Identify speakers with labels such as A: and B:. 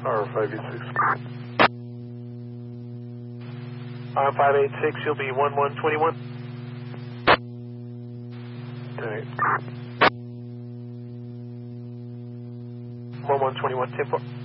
A: R586.
B: R586, you'll be 1121.
A: 10-8.
B: 1121, 10-4.